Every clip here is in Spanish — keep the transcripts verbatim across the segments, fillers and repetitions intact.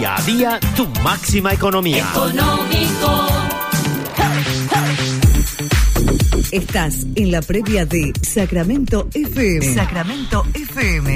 Día a día, tu máxima economía. Económico. Estás en la previa de Sacramento F M. Sacramento F M.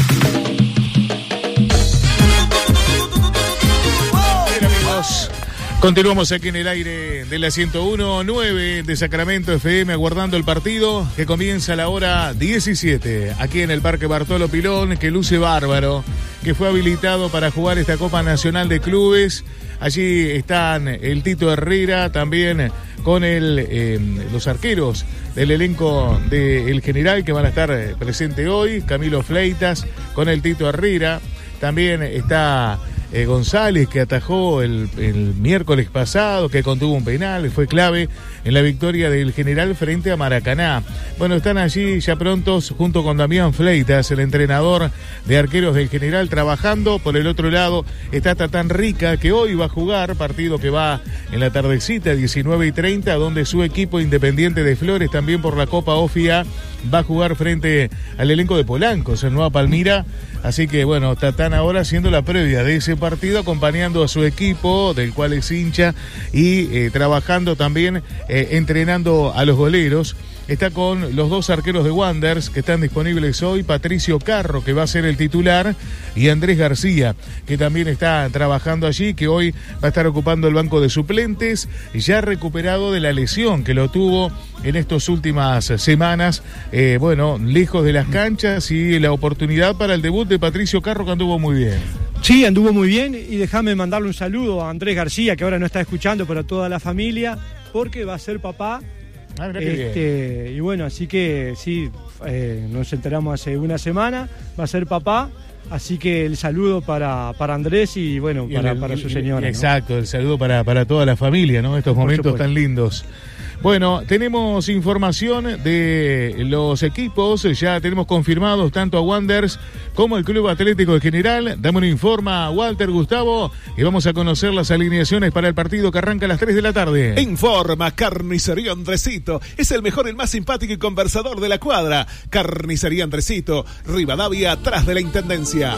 Bien, amigos, continuamos aquí en el aire de la ciento uno punto nueve de Sacramento F M, aguardando el partido que comienza a la hora diecisiete, aquí en el Parque Bartolo Pilón, que luce bárbaro, que fue habilitado para jugar esta Copa Nacional de Clubes. Allí están el Tito Herrera, también con el, eh, los arqueros del elenco del General, que van a estar presentes hoy, Camilo Fleitas con el Tito Herrera. También está eh, González, que atajó el, el miércoles pasado, que contuvo un penal, fue clave en la victoria del General frente a Maracaná. Bueno, están allí ya prontos, junto con Damián Fleitas, el entrenador de arqueros del General, trabajando. Por el otro lado está Tatán Rica, que hoy va a jugar, partido que va en la tardecita, diecinueve y treinta, donde su equipo Independiente de Flores, también por la Copa O F I A, va a jugar frente al elenco de Polancos, en Nueva Palmira. Así que bueno, Tatán ahora haciendo la previa de ese partido, acompañando a su equipo, del cual es hincha, y eh, trabajando también, eh, entrenando a los goleros. Está con los dos arqueros de Wanderers que están disponibles hoy, Patricio Carro, que va a ser el titular, y Andrés García, que también está trabajando allí, que hoy va a estar ocupando el banco de suplentes, ya recuperado de la lesión que lo tuvo en estas últimas semanas, eh, bueno, lejos de las canchas, y la oportunidad para el debut de Patricio Carro, que anduvo muy bien. Sí, anduvo muy bien, y déjame mandarle un saludo a Andrés García, que ahora no está escuchando, pero a toda la familia, porque va a ser papá. Ah, este, y bueno, así que sí, eh, nos enteramos hace una semana, va a ser papá, así que el saludo para, para Andrés y bueno, para, el, para su señora. Exacto, ¿no? El saludo para, para toda la familia, ¿no? Estos momentos tan lindos. Bueno, tenemos información de los equipos, ya tenemos confirmados tanto a Wanderers como el Club Atlético de General. Dame un informa a Walter, Gustavo, y vamos a conocer las alineaciones para el partido que arranca a las tres de la tarde. Informa Carnicería Andresito, es el mejor, el más simpático y conversador de la cuadra. Carnicería Andresito, Rivadavia, atrás de la Intendencia.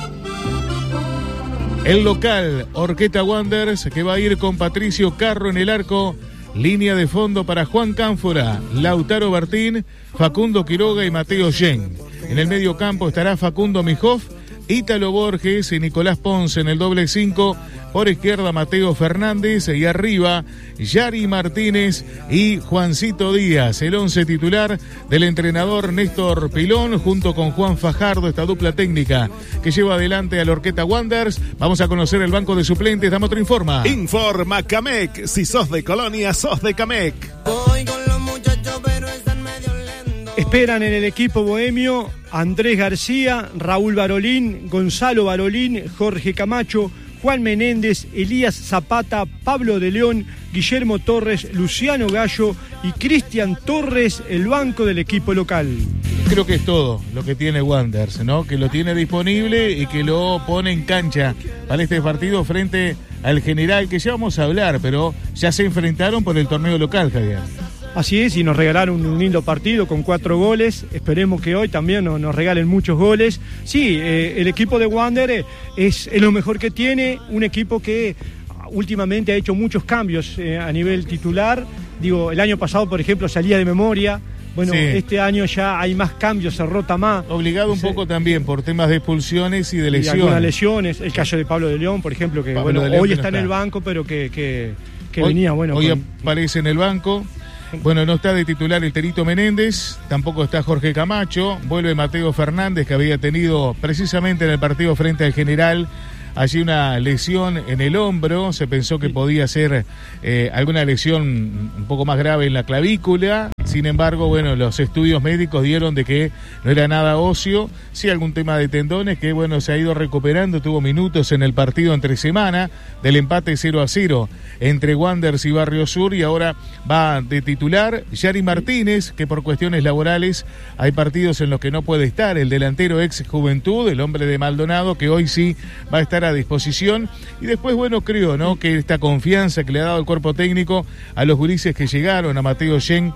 El local, Orqueta Wanderers, que va a ir con Patricio Carro en el arco. Línea de fondo para Juan Cánfora, Lautaro Bertín, Facundo Quiroga y Mateo Yen. En el medio campo estará Facundo Mijoff, Ítalo Borges y Nicolás Ponce en el doble cinco. Por izquierda Mateo Fernández, y arriba Yari Martínez y Juancito Díaz. El once titular del entrenador Néstor Pilón, junto con Juan Fajardo, esta dupla técnica que lleva adelante a la Orqueta Wanderers. Vamos a conocer el banco de suplentes. Dame otro informa. Informa Camec, si sos de Colonia, sos de Camec. Voy con los muchachos, pero están medio lentos. Esperan en el equipo bohemio Andrés García, Raúl Barolín, Gonzalo Barolín, Jorge Camacho, Juan Menéndez, Elías Zapata, Pablo de León, Guillermo Torres, Luciano Gallo y Cristian Torres, el banco del equipo local. Creo que es todo lo que tiene Wanderers, ¿no? Que lo tiene disponible y que lo pone en cancha para este partido frente al General, que ya vamos a hablar, pero ya se enfrentaron por el torneo local, Javier. Así es, y nos regalaron un lindo partido con cuatro goles. Esperemos que hoy también nos, nos regalen muchos goles. Sí, eh, el equipo de Wanderers es, es lo mejor que tiene, un equipo que últimamente ha hecho muchos cambios eh, a nivel titular. Digo, el año pasado, por ejemplo, salía de memoria. Bueno, sí. Este año ya hay más cambios, se rota más. Obligado un se, poco también por temas de expulsiones y de lesiones. Y algunas lesiones, el caso de Pablo de León, por ejemplo, que Pablo bueno, León hoy que está no en está. el banco, pero que, que, que hoy, venía, bueno. Hoy con... aparece en el banco. Bueno, no está de titular el Terito Menéndez, tampoco está Jorge Camacho, vuelve Mateo Fernández, que había tenido precisamente en el partido frente al General allí una lesión en el hombro, se pensó que podía ser eh, alguna lesión un poco más grave en la clavícula. Sin embargo, bueno, los estudios médicos dieron de que no era nada óseo, sí algún tema de tendones que, bueno, se ha ido recuperando, tuvo minutos en el partido entre semana del empate cero a cero entre Wanderers y Barrio Sur, y ahora va de titular Yari Martínez, que por cuestiones laborales hay partidos en los que no puede estar, el delantero ex Juventud, el hombre de Maldonado, que hoy sí va a estar a disposición. Y después, bueno, creo, ¿no?, que esta confianza que le ha dado el cuerpo técnico a los gurises que llegaron, a Mateo Yen como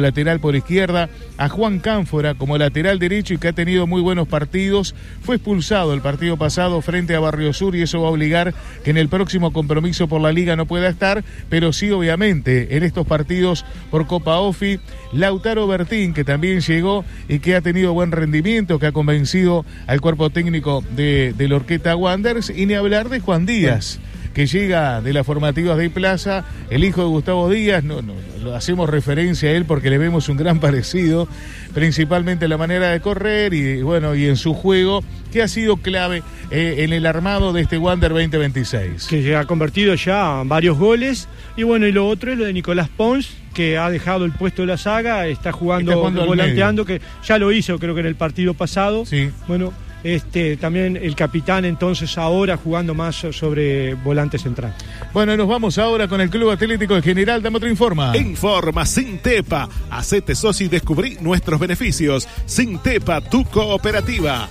lateral por izquierda, a Juan Cánfora como lateral derecho y que ha tenido muy buenos partidos. Fue expulsado el partido pasado frente a Barrio Sur y eso va a obligar que en el próximo compromiso por la Liga no pueda estar, pero sí obviamente en estos partidos por Copa Ofi. Lautaro Bertín, que también llegó y que ha tenido buen rendimiento, que ha convencido al cuerpo técnico de, de Lorqueta Wanderers, y ni hablar de Juan Díaz, que llega de las formativas de Plaza, el hijo de Gustavo Díaz. No, no, lo hacemos referencia a él porque le vemos un gran parecido, principalmente en la manera de correr y bueno, y en su juego, que ha sido clave eh, en el armado de este Wander veinte veintiséis. Que ha convertido ya varios goles, y bueno, y lo otro es lo de Nicolás Pons, que ha dejado el puesto de la saga, está jugando, está jugando volanteando, que ya lo hizo creo que en el partido pasado. Sí. Bueno, Este, también el capitán entonces ahora jugando más sobre volante central. Bueno, nos vamos ahora con el Club Atlético de General. Dame otro informa. Informa Sintepa. Hacete socio y descubrí nuestros beneficios. Sintepa, tu cooperativa.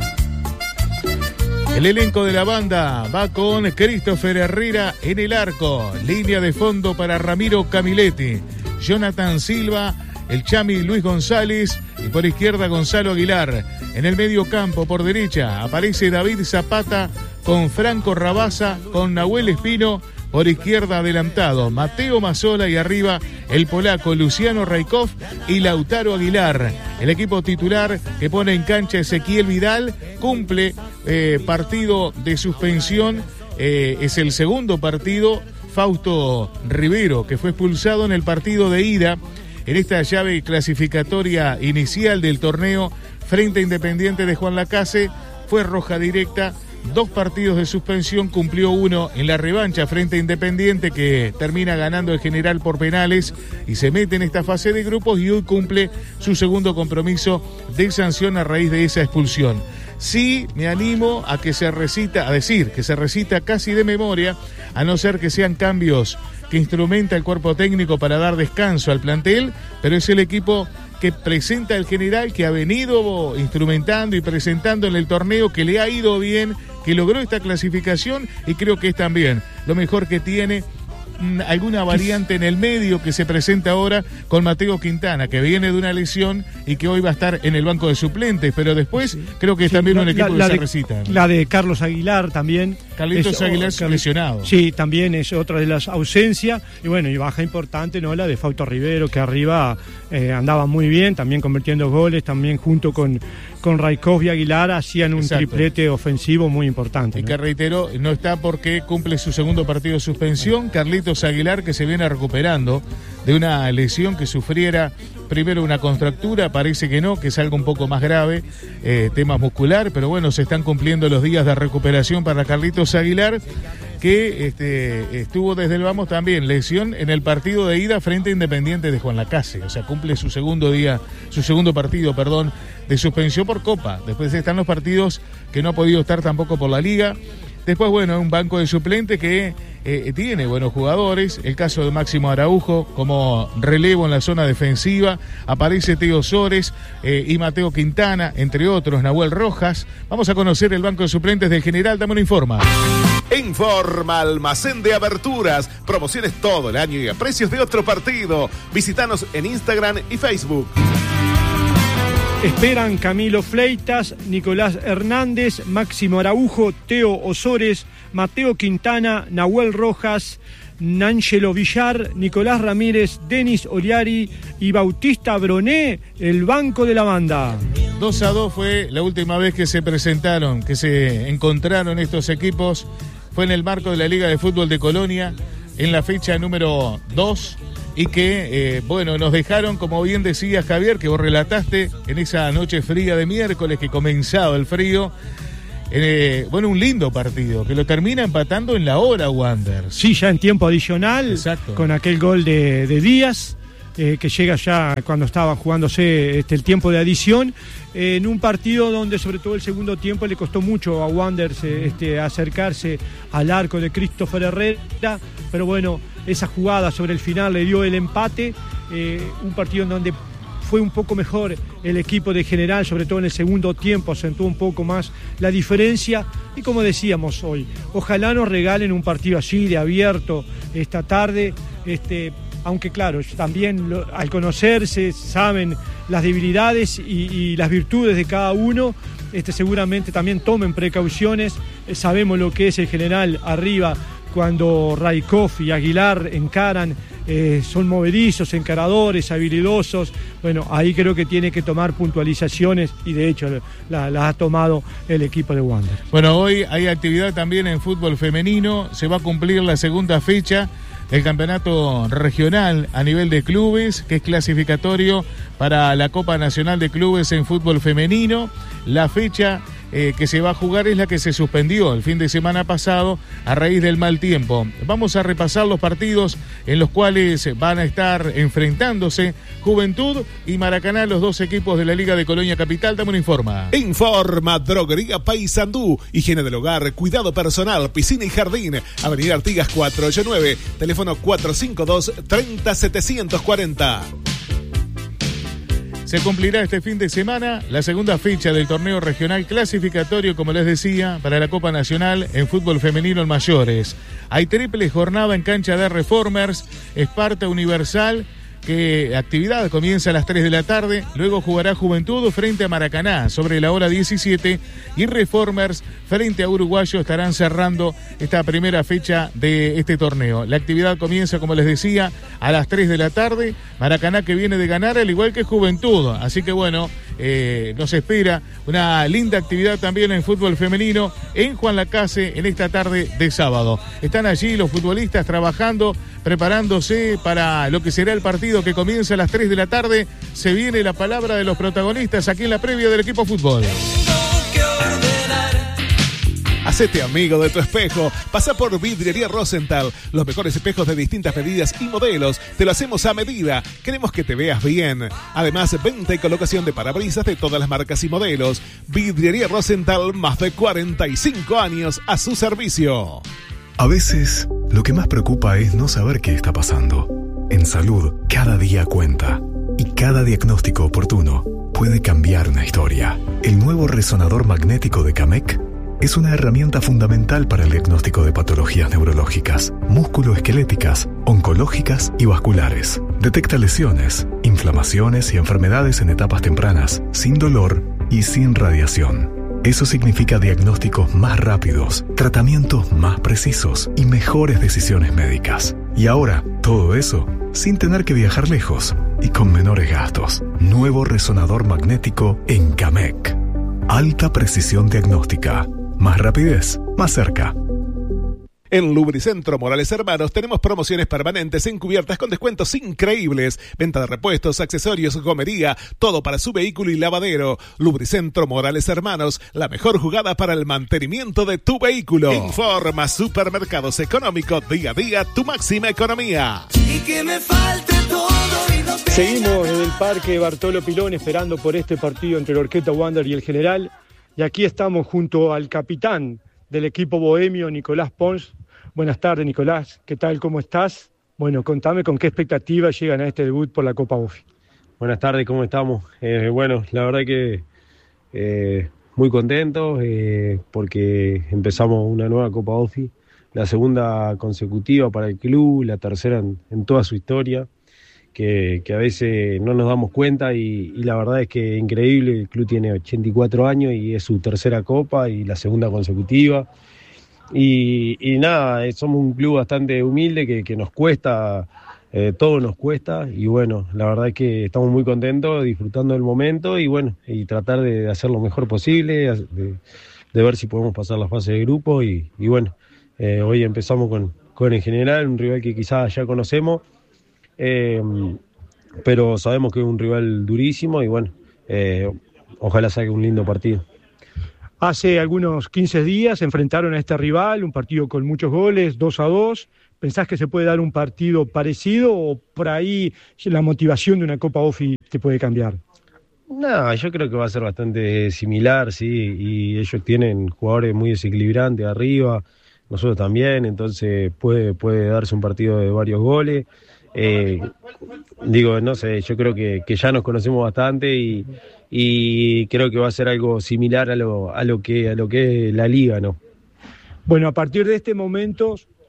El elenco de la banda va con Christopher Herrera en el arco. Línea de fondo para Ramiro Camiletti, Jonathan Silva, el Chami Luis González y por izquierda Gonzalo Aguilar. En el medio campo, por derecha, aparece David Zapata con Franco Rabasa, con Nahuel Espino, por izquierda adelantado Mateo Mazzola y arriba el polaco Luciano Raikov y Lautaro Aguilar. El equipo titular que pone en cancha Ezequiel Vidal cumple eh, partido de suspensión, eh, es el segundo partido. Fausto Rivero, que fue expulsado en el partido de ida en esta llave clasificatoria inicial del torneo frente a Independiente de Juan Lacase, fue roja directa, dos partidos de suspensión, cumplió uno en la revancha frente a Independiente, que termina ganando el General por penales y se mete en esta fase de grupos, y hoy cumple su segundo compromiso de sanción a raíz de esa expulsión. Sí, me animo a que se recita, a decir que se recita casi de memoria, a no ser que sean cambios que instrumenta el cuerpo técnico para dar descanso al plantel, pero es el equipo que presenta el General, que ha venido instrumentando y presentando en el torneo, que le ha ido bien, que logró esta clasificación, y creo que es también lo mejor que tiene. Alguna variante en el medio que se presenta ahora con Mateo Quintana, que viene de una lesión y que hoy va a estar en el banco de suplentes, pero después sí, creo que es sí, también la, un equipo la, la que se recita. La de Carlos Aguilar también. Carlitos es, Aguilar oh, lesionado. Sí, también es otra de las ausencias. Y bueno, y baja importante, ¿no? La de Fausto Rivero, que arriba eh, andaba muy bien, también convirtiendo goles, también junto con, con Raikov y Aguilar hacían un Exacto. triplete ofensivo muy importante. Y ¿no? que reitero, no está porque cumple su segundo partido de suspensión. Carlitos Aguilar, que se viene recuperando de una lesión que sufriera primero una contractura, parece que no, que es algo un poco más grave, eh, tema muscular, pero bueno, se están cumpliendo los días de recuperación para Carlitos Aguilar, que este, estuvo desde el vamos también, lesión en el partido de ida frente a Independiente de Juan Lacase, o sea, cumple su segundo día, su segundo partido, perdón, de suspensión por Copa. Después están los partidos que no ha podido estar tampoco por la Liga. Después, bueno, un banco de suplentes que eh, tiene buenos jugadores. El caso de Máximo Araujo como relevo en la zona defensiva. Aparece Teo Sores eh, y Mateo Quintana, entre otros, Nahuel Rojas. Vamos a conocer el banco de suplentes del General. Dame una informa. Informa Almacén de Aberturas. Promociones todo el año y a precios de otro partido. Visítanos en Instagram y Facebook. Esperan Camilo Fleitas, Nicolás Hernández, Máximo Araujo, Teo Osores, Mateo Quintana, Nahuel Rojas, Nángelo Villar, Nicolás Ramírez, Denis Oliari y Bautista Broné, el banco de la banda. dos a dos fue la última vez que se presentaron, que se encontraron estos equipos. Fue en el marco de la Liga de Fútbol de Colonia, en la fecha número dos. Y que, eh, bueno, nos dejaron, como bien decías, Javier, que vos relataste en esa noche fría de miércoles que comenzaba el frío. Eh, bueno, un lindo partido, que lo termina empatando en la hora Wanderers. Sí, ya en tiempo adicional. Exacto. Con aquel gol de, de Díaz, eh, que llega ya cuando estaba jugándose este, el tiempo de adición. Eh, en un partido donde, sobre todo el segundo tiempo, le costó mucho a Wanderers eh, este, acercarse al arco de Christopher Herrera. Pero bueno, esa jugada sobre el final le dio el empate, eh, un partido en donde fue un poco mejor el equipo de General, sobre todo en el segundo tiempo, acentuó un poco más la diferencia, y como decíamos hoy, ojalá nos regalen un partido así de abierto esta tarde, este, aunque claro, también lo, al conocerse saben las debilidades y, y las virtudes de cada uno, este, seguramente también tomen precauciones. Eh, sabemos lo que es el general arriba cuando Raikov y Aguilar encaran, eh, son movedizos, encaradores, habilidosos. Bueno, ahí creo que tiene que tomar puntualizaciones y de hecho las la ha tomado el equipo de Wander. Bueno, hoy hay actividad también en fútbol femenino, se va a cumplir la segunda fecha del campeonato regional a nivel de clubes, que es clasificatorio para la Copa Nacional de Clubes en fútbol femenino. La fecha eh, que se va a jugar es la que se suspendió el fin de semana pasado a raíz del mal tiempo. Vamos a repasar los partidos en los cuales van a estar enfrentándose Juventud y Maracaná, los dos equipos de la Liga de Colonia Capital. Dame un informa. Informa Droguería Paysandú, higiene del hogar, cuidado personal, piscina y jardín. Avenida Artigas cuatrocientos ochenta y nueve, teléfono cuatro cinco dos, tres cero siete cuatro cero. Se cumplirá este fin de semana la segunda fecha del torneo regional clasificatorio, como les decía, para la Copa Nacional en fútbol femenino en mayores. Hay triple jornada en cancha de Reformers, Esparta Universal, que actividad comienza a las tres de la tarde, luego jugará Juventud frente a Maracaná sobre la hora diecisiete y Reformers frente a Uruguayo estarán cerrando esta primera fecha de este torneo. La actividad comienza, como les decía, a las tres de la tarde, Maracaná que viene de ganar al igual que Juventud, así que bueno, eh, nos espera una linda actividad también en fútbol femenino en Juan Lacase en esta tarde de sábado. Están allí los futbolistas trabajando, preparándose para lo que será el partido que comienza a las tres de la tarde. Se viene la palabra de los protagonistas aquí en la previa del equipo fútbol. Hacete amigo de tu espejo. Pasa por Vidriería Rosenthal. Los mejores espejos de distintas medidas y modelos. Te lo hacemos a medida. Queremos que te veas bien. Además, venta y colocación de parabrisas de todas las marcas y modelos. Vidriería Rosenthal, más de cuarenta y cinco años a su servicio. A veces, lo que más preocupa es no saber qué está pasando. En salud, cada día cuenta. Y cada diagnóstico oportuno puede cambiar una historia. El nuevo resonador magnético de Camec es una herramienta fundamental para el diagnóstico de patologías neurológicas, músculoesqueléticas, oncológicas y vasculares. Detecta lesiones, inflamaciones y enfermedades en etapas tempranas, sin dolor y sin radiación. Eso significa diagnósticos más rápidos, tratamientos más precisos y mejores decisiones médicas. Y ahora, todo eso sin tener que viajar lejos y con menores gastos. Nuevo resonador magnético en Camec. Alta precisión diagnóstica. Más rapidez, más cerca. En Lubricentro Morales Hermanos tenemos promociones permanentes en cubiertas con descuentos increíbles. Venta de repuestos, accesorios, gomería, todo para su vehículo y lavadero. Lubricentro Morales Hermanos, la mejor jugada para el mantenimiento de tu vehículo. Informa Supermercados Económico, día a día tu máxima economía. Y que me falte todo y no tenga... Seguimos en el Parque Bartolo Pilón esperando por este partido entre el Orquesta Wander y el General. Y aquí estamos junto al capitán del equipo bohemio, Nicolás Pons. Buenas tardes, Nicolás. ¿Qué tal? ¿Cómo estás? Bueno, contame con qué expectativas llegan a este debut por la Copa Bofi. Buenas tardes, ¿cómo estamos? Eh, bueno, la verdad que eh, muy contentos eh, porque empezamos una nueva Copa Bofi, la segunda consecutiva para el club, la tercera en, en toda su historia, que, que a veces no nos damos cuenta y, y la verdad es que es increíble. El club tiene ochenta y cuatro años y es su tercera Copa y la segunda consecutiva. Y, y nada, somos un club bastante humilde que, que nos cuesta, eh, todo nos cuesta y bueno, la verdad es que estamos muy contentos, disfrutando del momento y bueno, y tratar de, de hacer lo mejor posible, de, de ver si podemos pasar la fase de grupo y, y bueno, eh, hoy empezamos con, con el General, un rival que quizás ya conocemos, eh, pero sabemos que es un rival durísimo y bueno, eh, ojalá salga un lindo partido. Hace algunos quince días se enfrentaron a este rival, un partido con muchos goles, dos a dos. ¿Pensás que se puede dar un partido parecido o por ahí la motivación de una Copa Bofi te puede cambiar? No, yo creo que va a ser bastante similar, sí, y ellos tienen jugadores muy desequilibrantes arriba, nosotros también, entonces puede, puede darse un partido de varios goles. Eh, digo, no sé, yo creo que, que ya nos conocemos bastante y, y creo que va a ser algo similar a lo, a lo que a lo que es la liga, ¿no? Bueno, a partir de este momento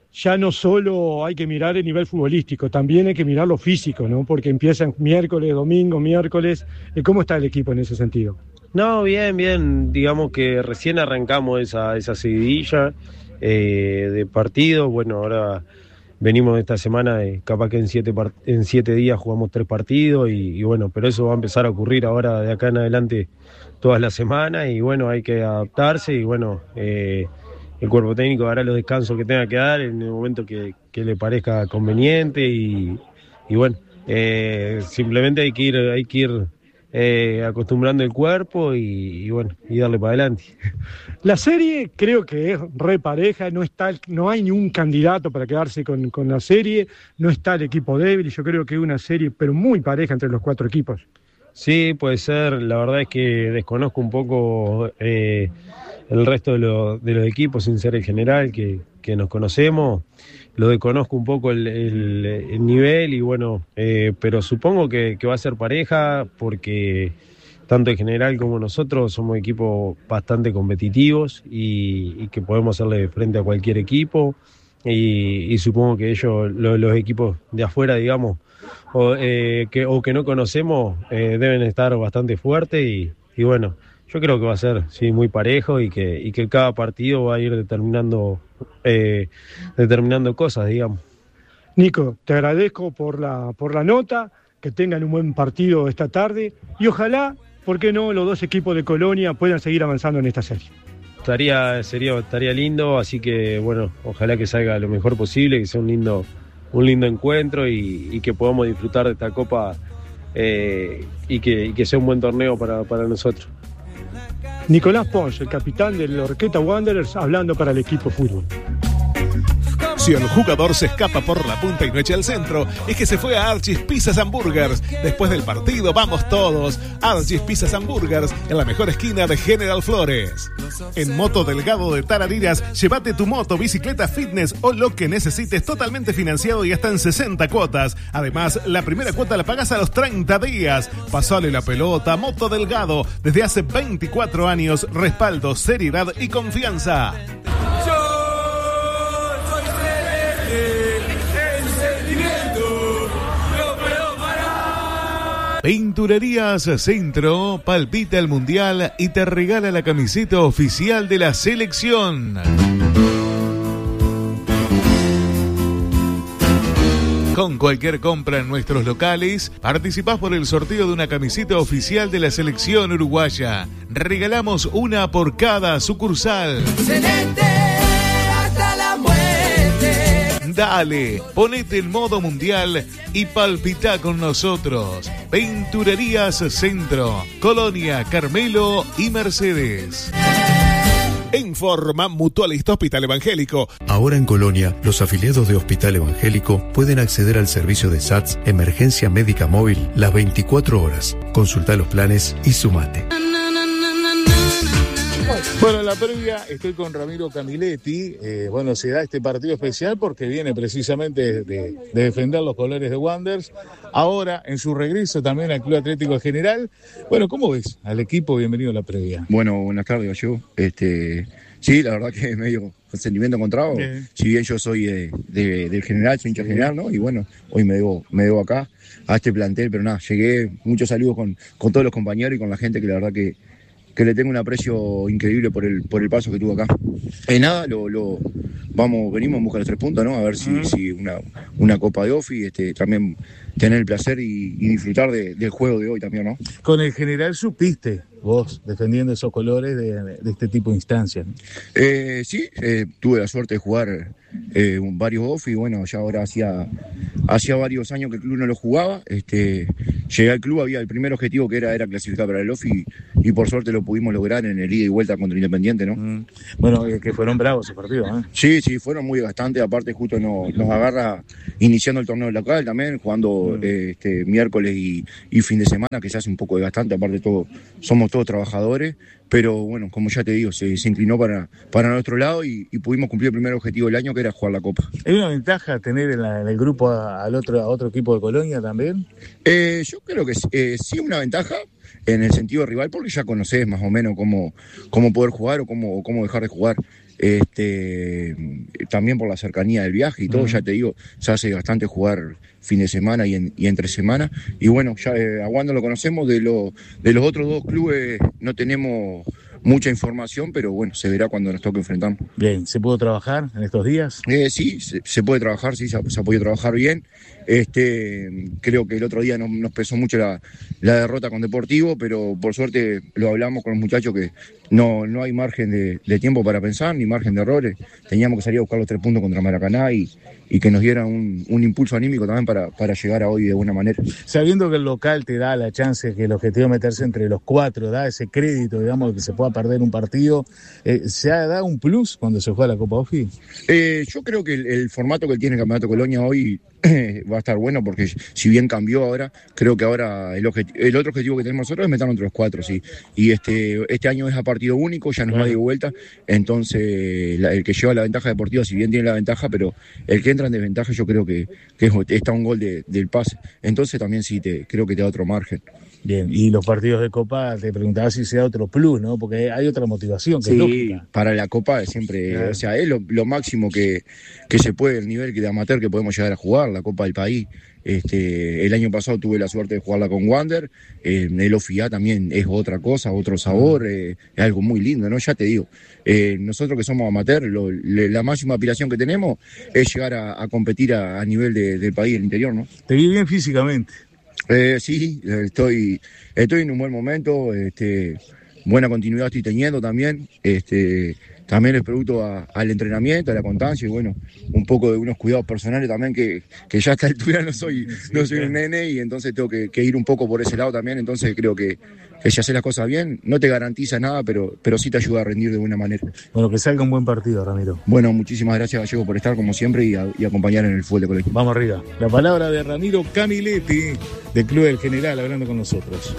ya no solo hay que mirar el nivel futbolístico, también hay que mirar lo físico, ¿no? Porque empiezan miércoles, domingo, miércoles. ¿Cómo está el equipo en ese sentido? No, bien, bien. Digamos que recién arrancamos esa, esa seguidilla eh, de partidos. Bueno, ahora venimos esta semana, eh, capaz que en siete, part- en siete días jugamos tres partidos y, y bueno, pero eso va a empezar a ocurrir ahora de acá en adelante todas las semanas y bueno, hay que adaptarse y bueno, eh, el cuerpo técnico dará los descansos que tenga que dar en el momento que, que le parezca conveniente y, y bueno, eh, simplemente hay que ir, hay que ir eh, acostumbrando el cuerpo y, y bueno, y darle para adelante. La serie creo que es re pareja, no está, no hay ni un candidato para quedarse con, con la serie, no está el equipo débil, yo creo que es una serie pero muy pareja entre los cuatro equipos. Sí, puede ser, la verdad es que desconozco un poco eh, el resto de, lo, de los equipos, sin ser el general, que, que nos conocemos, lo desconozco un poco el, el, el nivel y bueno, eh, pero supongo que, que va a ser pareja porque tanto el general como nosotros somos equipos bastante competitivos y, y que podemos hacerle frente a cualquier equipo y, y supongo que ellos, lo, los equipos de afuera, digamos, o, eh, que, o que no conocemos, eh, deben estar bastante fuertes y, y bueno, yo creo que va a ser sí, muy parejo y que, y que cada partido va a ir determinando, eh, determinando cosas, digamos. Nico, te agradezco por la, por la nota, que tengan un buen partido esta tarde y ojalá, ¿por qué no?, los dos equipos de Colonia puedan seguir avanzando en esta serie. Estaría, sería, estaría lindo, así que bueno, ojalá que salga lo mejor posible, que sea un lindo, un lindo encuentro y, y que podamos disfrutar de esta copa eh, y, que, y que sea un buen torneo para, para nosotros. Nicolás Pons, el capitán del Horqueta Wanderers, hablando para el equipo fútbol. Si el jugador se escapa por la punta y no echa el centro, es que se fue a Archie's Pizzas and Burgers. Después del partido, vamos todos. Archie's Pizzas and Burgers, en la mejor esquina de General Flores. En Moto Delgado de Tarariras, llévate tu moto, bicicleta, fitness o lo que necesites totalmente financiado y hasta en sesenta cuotas. Además, la primera cuota la pagas a los treinta días. Pasale la pelota, Moto Delgado. Desde hace veinticuatro años, respaldo, seriedad y confianza. Pinturerías Centro palpita el Mundial y te regala la camiseta oficial de la selección. Con cualquier compra en nuestros locales, participás por el sorteo de una camiseta oficial de la selección uruguaya. Regalamos una por cada sucursal. Celeste hasta la muerte. Dale, ponete en modo mundial y palpita con nosotros. Pinturerías Centro, Colonia, Carmelo y Mercedes. Informa Mutualista Hospital Evangélico. Ahora en Colonia, los afiliados de Hospital Evangélico pueden acceder al servicio de S A T S Emergencia Médica Móvil las veinticuatro horas. Consulta los planes y sumate. Bueno, en la previa estoy con Ramiro Camiletti. Eh, bueno, se da este partido especial porque viene precisamente de, de defender los colores de Wanderers. Ahora, en su regreso también al Club Atlético General. Bueno, ¿cómo ves al equipo? Bienvenido a la previa. Bueno, buenas tardes, Gallego. Este, sí, la verdad que medio con sentimiento encontrado. Sí. Si bien yo soy de, de, del General, soy hincha sí. General, ¿no? Y bueno, hoy me debo, me debo acá, a este plantel, pero nada, llegué, muchos saludos con, con todos los compañeros y con la gente que la verdad que que le tengo un aprecio increíble por el por el paso que tuvo acá. Eh, nada, lo, lo vamos, venimos en busca de los tres puntos, ¿no? A ver si, uh-huh. si una, una Copa de Ofi, este, también tener el placer y, y disfrutar de, del juego de hoy también, ¿no? Con el General supiste vos defendiendo esos colores de, de este tipo de instancias, ¿no? Eh, sí, eh, tuve la suerte de jugar eh, varios Ofi, bueno, ya ahora hacía, hacía varios años que el club no lo jugaba. Este, llegué al club, había el primer objetivo que era, era clasificar para el Ofi y, y por suerte lo pudimos lograr en el ida y vuelta contra Independiente, ¿no? Mm. Bueno, eh, que fueron bravos esos partidos, ¿eh? Sí, sí, fueron muy desgastantes, aparte justo nos, nos agarra iniciando el torneo local también, jugando mm. eh, este, miércoles y, y fin de semana, que se hace un poco desgastante, aparte todo, somos todos trabajadores, pero bueno, como ya te digo, se, se inclinó para, para nuestro lado y, y pudimos cumplir el primer objetivo del año, que era jugar la Copa. ¿Hay una ventaja tener en, la, en el grupo a, al otro, a otro equipo de Colonia también? Eh, yo creo que eh, sí, una ventaja en el sentido rival, porque ya conocés más o menos cómo, cómo poder jugar o cómo, cómo dejar de jugar. este, también por la cercanía del viaje y todo, uh-huh. Ya te digo, se hace bastante jugar fin de semana y, en, y entre semana, y bueno, ya eh, a Wander lo conocemos, de, lo, de los otros dos clubes no tenemos mucha información, pero bueno, se verá cuando nos toque enfrentarnos. Bien, ¿se pudo trabajar en estos días? Eh, sí, se, se puede trabajar, sí, se, se ha podido trabajar bien. Este, creo que el otro día nos, nos pesó mucho la, la derrota con Deportivo, pero por suerte lo hablamos con los muchachos que no, no hay margen de, de tiempo para pensar, ni margen de errores. Teníamos que salir a buscar los tres puntos contra Maracaná y, y que nos dieran un, un impulso anímico también para, para llegar a hoy de buena manera. Sabiendo que el local te da la chance, que el objetivo es meterse entre los cuatro, da ese crédito, digamos, de que se pueda perder un partido, eh, ¿se ha dado un plus cuando se juega la Copa Ofi? Eh, yo creo que el, el formato que tiene el Campeonato Colonia hoy eh, va a estar bueno, porque si bien cambió ahora, creo que ahora el, objeti- el otro objetivo que tenemos nosotros es meternos entre los cuatro, sí. Y este, este año es a partido único, ya no es de vuelta, entonces la, el que lleva la ventaja deportiva, si bien tiene la ventaja, pero el que entra en desventaja yo creo que, que es, está un gol de, del pase, entonces también sí te, creo que te da otro margen. Bien, y los partidos de Copa, te preguntaba si se da otro plus, ¿no? Porque hay otra motivación que sí, es lógica. Para la Copa siempre, claro. O sea, es lo, lo máximo que, que se puede, el nivel de amateur que podemos llegar a jugar, la Copa del país. Este, el año pasado tuve la suerte de jugarla con Wander, eh, el O F I A también es otra cosa, otro sabor, eh, es algo muy lindo, ¿no? Ya te digo, eh, nosotros que somos amateur, lo, le, la máxima aspiración que tenemos es llegar a, a competir a, a nivel de, del país, del interior, ¿no? ¿Te vi bien físicamente? Eh, sí, estoy, estoy en un buen momento, este, buena continuidad estoy teniendo también, este, también es producto a, al entrenamiento, a la constancia y bueno, un poco de unos cuidados personales también que, que ya a esta altura no soy, no soy un nene y entonces tengo que, que ir un poco por ese lado también, entonces creo que, que si haces las cosas bien, no te garantiza nada, pero, pero sí te ayuda a rendir de buena manera. Bueno, que salga un buen partido, Ramiro. Bueno, muchísimas gracias, Gallego, por estar como siempre y, a, y acompañar en el fútbol de colegio. Vamos arriba. La palabra de Ramiro Camiletti, del Club del General, hablando con nosotros.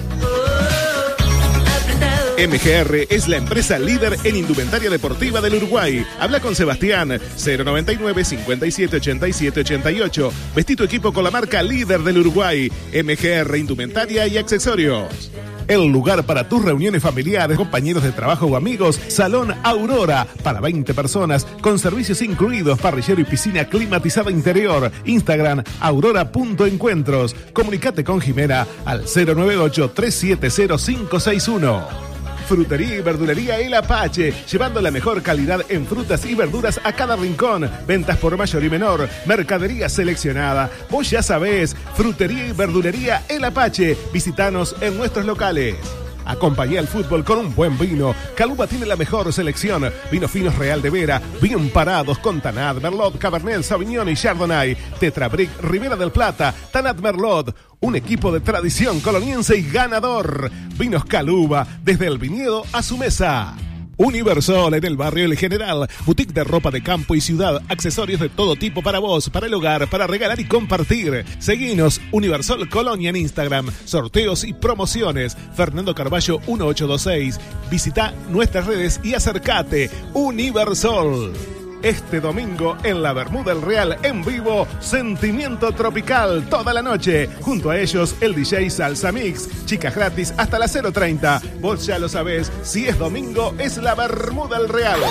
M G R es la empresa líder en indumentaria deportiva del Uruguay. Habla con Sebastián, cero noventa y nueve, cincuenta y siete, ochenta y siete, ochenta y ocho. Vestí tu equipo con la marca líder del Uruguay. M G R Indumentaria y Accesorios. El lugar para tus reuniones familiares, compañeros de trabajo o amigos, Salón Aurora, para veinte personas, con servicios incluidos, parrillero y piscina climatizada interior. Instagram, aurora.encuentros. Comunicate con Jimena al cero nueve ocho, tres siete cero, cinco seis uno. Frutería y verdulería El Apache, llevando la mejor calidad en frutas y verduras a cada rincón. Ventas por mayor y menor, mercadería seleccionada. Vos ya sabés, Frutería y verdulería El Apache. Visitanos en nuestros locales. Acompañé al fútbol con un buen vino. Caluba tiene la mejor selección. Vinos finos Real de Vera, bien parados con Tanat, Merlot, Cabernet, Sauvignon y Chardonnay. Tetrabric, Ribera del Plata, Tanat Merlot. Un equipo de tradición coloniense y ganador. Vinos Caluba, desde el viñedo a su mesa. Universal en el barrio El General, boutique de ropa de campo y ciudad, accesorios de todo tipo para vos, para el hogar, para regalar y compartir. Seguinos, Universal Colonia en Instagram, sorteos y promociones. Fernando Carballo mil ochocientos veintiséis. Visita nuestras redes y acércate. Universal. Este domingo en la Bermuda El Real en vivo, Sentimiento Tropical toda la noche. Junto a ellos el D J Salsa Mix. Chicas gratis hasta las cero treinta. Vos ya lo sabés, si es domingo es la Bermuda El Real.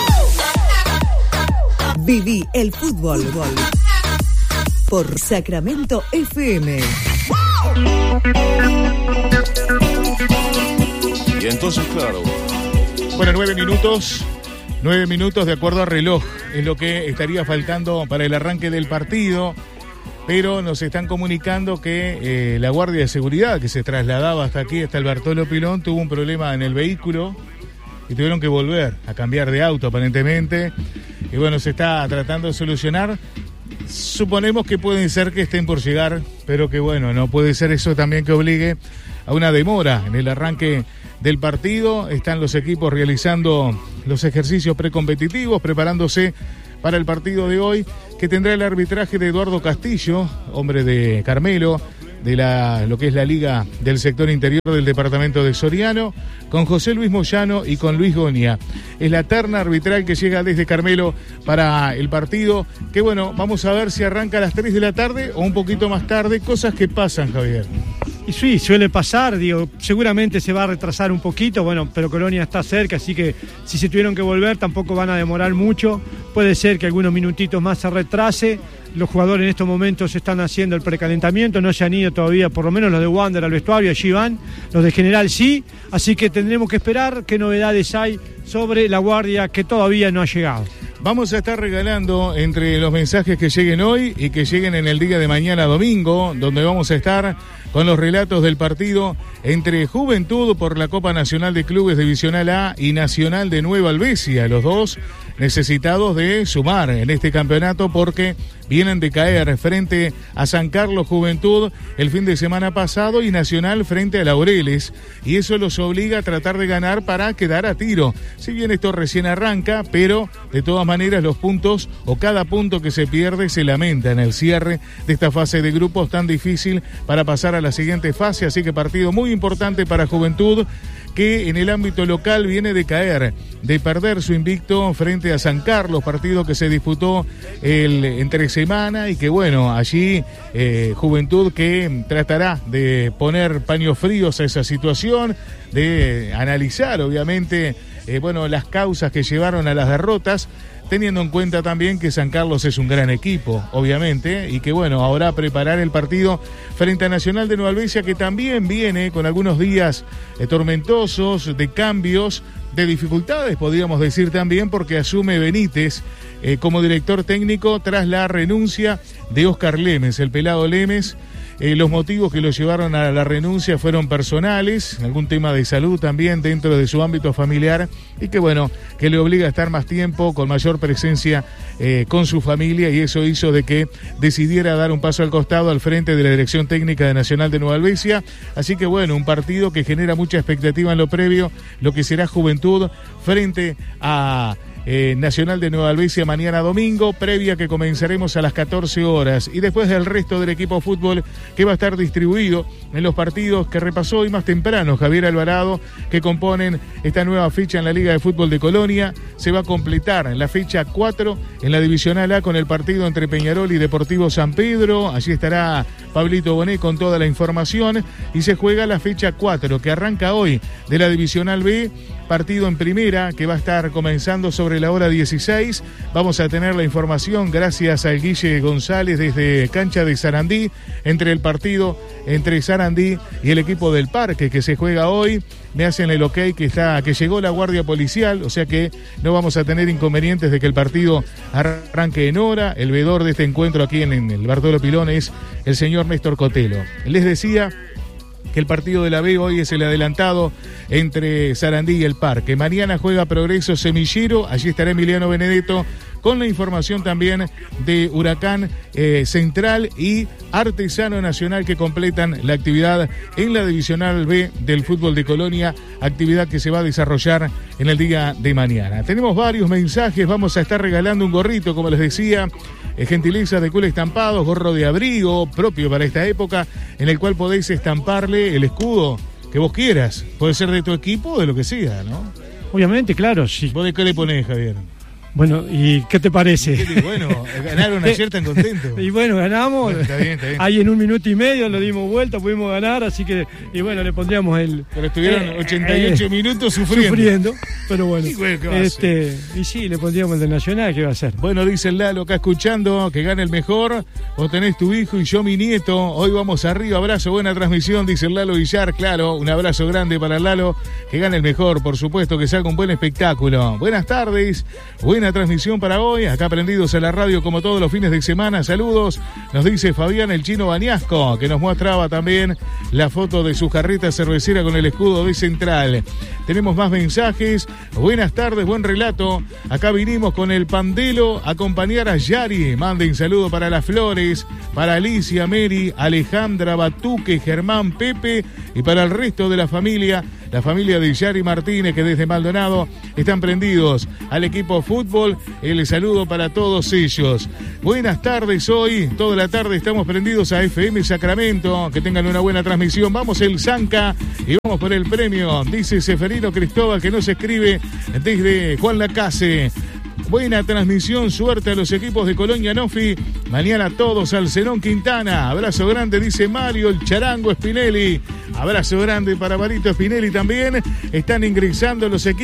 Viví el fútbol por Sacramento F M. Y entonces, claro. Bueno, nueve minutos. Nueve minutos de acuerdo a reloj es lo que estaría faltando para el arranque del partido, pero nos están comunicando que eh, la Guardia de Seguridad que se trasladaba hasta aquí, hasta el Bartolo Pilón, tuvo un problema en el vehículo y tuvieron que volver a cambiar de auto aparentemente. Y bueno, se está tratando de solucionar. Suponemos que pueden ser que estén por llegar, pero que bueno, no puede ser eso también que obligue a una demora en el arranque del partido. Están los equipos realizando los ejercicios precompetitivos, preparándose para el partido de hoy, que tendrá el arbitraje de Eduardo Castillo, hombre de Carmelo, de la lo que es la Liga del Sector Interior del Departamento de Soriano, con José Luis Moyano y con Luis Gonia. Es la terna arbitral que llega desde Carmelo para el partido, que bueno, vamos a ver si arranca a las tres de la tarde o un poquito más tarde, cosas que pasan, Javier. Y sí, suele pasar, digo, seguramente se va a retrasar un poquito, bueno, pero Colonia está cerca, así que si se tuvieron que volver tampoco van a demorar mucho. Puede ser que algunos minutitos más se retrase. Los jugadores en estos momentos están haciendo el precalentamiento, no se han ido todavía, por lo menos los de Wander al vestuario, allí van, los de General sí, así que tendremos que esperar qué novedades hay sobre la guardia que todavía no ha llegado. Vamos a estar regalando entre los mensajes que lleguen hoy y que lleguen en el día de mañana domingo, donde vamos a estar con los relatos del partido entre Juventud por la Copa Nacional de Clubes Divisional A y Nacional de Nueva Albesia, los dos necesitados de sumar en este campeonato porque vienen de caer frente a San Carlos Juventud el fin de semana pasado y Nacional frente a Laureles, y eso los obliga a tratar de ganar para quedar a tiro. Si bien esto recién arranca, pero de todas maneras los puntos o cada punto que se pierde se lamenta en el cierre de esta fase de grupos tan difícil para pasar a la siguiente fase, así que partido muy importante para Juventud, que en el ámbito local viene de caer, de perder su invicto frente a San Carlos, partido que se disputó el entre semana y que bueno, allí eh, Juventud que tratará de poner paños fríos a esa situación, de analizar obviamente eh, bueno, las causas que llevaron a las derrotas, teniendo en cuenta también que San Carlos es un gran equipo, obviamente, y que bueno, ahora preparar el partido frente a Nacional de Nueva Albesia, que también viene con algunos días eh, tormentosos, de cambios, de dificultades, podríamos decir también, porque asume Benítez eh, como director técnico tras la renuncia de Óscar Lemes, el pelado Lemes. Eh, los motivos que lo llevaron a la renuncia fueron personales, algún tema de salud también dentro de su ámbito familiar, y que bueno, que le obliga a estar más tiempo, con mayor presencia eh, con su familia, y eso hizo de que decidiera dar un paso al costado al frente de la dirección técnica de Nacional de Nueva Albesia. Así que bueno, un partido que genera mucha expectativa en lo previo, lo que será Juventud frente a Eh, Nacional de Nueva Albesia mañana domingo, previa que comenzaremos a las catorce horas, y después del resto del equipo fútbol que va a estar distribuido en los partidos que repasó hoy más temprano Javier Alvarado, que componen esta nueva fecha en la Liga de Fútbol de Colonia. Se va a completar en la fecha cuatro en la Divisional A con el partido entre Peñarol y Deportivo San Pedro. Allí estará Pablito Bonet con toda la información, y se juega la fecha cuatro que arranca hoy de la Divisional B, partido en primera que va a estar comenzando sobre la hora dieciséis. Vamos a tener la información gracias al Guille González desde cancha de Sarandí, entre el partido entre Sarandí y el equipo del Parque que se juega hoy. Me hacen el ok que está, que llegó la guardia policial, o sea que no vamos a tener inconvenientes de que el partido arranque en hora. El veedor de este encuentro aquí en, en el Bartolo Pilón es el señor Néstor Cotelo. Les decía que el partido de la B hoy es el adelantado entre Sarandí y el Parque. Mañana juega Progreso Semillero, allí estará Emiliano Benedetto con la información también de Huracán eh, Central y Artesano Nacional, que completan la actividad en la Divisional B del fútbol de Colonia, actividad que se va a desarrollar en el día de mañana. Tenemos varios mensajes, vamos a estar regalando un gorrito, como les decía, eh, gentileza de Cool Estampados, gorro de abrigo propio para esta época, en el cual podéis estamparle el escudo que vos quieras, puede ser de tu equipo o de lo que sea, ¿no? Obviamente, claro, sí. ¿Vos de qué le ponés, Javier? Bueno, ¿y qué te parece? ¿Qué, bueno, ganaron ayer tan contentos. Y bueno, ganamos. Bueno, está bien, está bien. Ahí en un minuto y medio lo dimos vuelta, pudimos ganar, así que, y bueno, le pondríamos el... Pero estuvieron eh, ochenta y ocho eh, minutos sufriendo. Sufriendo, pero bueno. Y, bueno, ¿qué va este, y sí, le pondríamos el de Nacional, ¿qué va a hacer? Bueno, dice el Lalo acá escuchando, que gane el mejor. Vos tenés tu hijo y yo mi nieto. Hoy vamos arriba, abrazo, buena transmisión, dice el Lalo Villar. Claro, un abrazo grande para el Lalo, que gane el mejor, por supuesto, que salga un buen espectáculo. Buenas tardes, buena transmisión para hoy, acá prendidos a la radio como todos los fines de semana. Saludos, nos dice Fabián el Chino Bañasco, que nos mostraba también la foto de su carreta cervecera con el escudo de Central. Tenemos más mensajes. Buenas tardes, buen relato. Acá vinimos con el Pandelo a acompañar a Yari. Manden saludo para las Flores, para Alicia, Mary, Alejandra, Batuque, Germán, Pepe y para el resto de la familia. La familia de Yari Martínez, que desde Maldonado están prendidos al equipo fútbol. El saludo para todos ellos. Buenas tardes, hoy toda la tarde estamos prendidos a F M Sacramento. Que tengan una buena transmisión. Vamos el Zanca y vamos por el premio. Dice Seferino Cristóbal, que nos escribe desde Juan Lacase. Buena transmisión, suerte a los equipos de Colonia Nofi. Mañana todos al Zenón Quintana. Abrazo grande, dice Mario, el Charango Spinelli. Abrazo grande para Marito Spinelli también. Están ingresando los equipos.